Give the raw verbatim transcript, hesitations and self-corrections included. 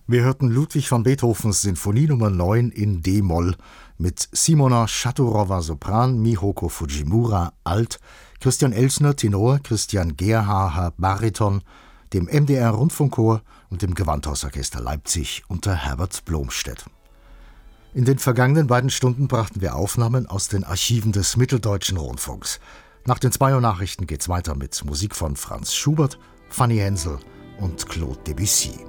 Wir hörten Ludwig van Beethovens Sinfonie Nummer neun in D-Moll mit Simona Schaturowa Sopran, Mihoko Fujimura Alt, Christian Elsner Tenor, Christian Gerhaher Bariton, dem M D R Rundfunkchor und dem Gewandhausorchester Leipzig unter Herbert Blomstedt. In den vergangenen beiden Stunden brachten wir Aufnahmen aus den Archiven des Mitteldeutschen Rundfunks. Nach den zwei Uhr Nachrichten geht's weiter mit Musik von Franz Schubert, Fanny Hensel und Claude Debussy.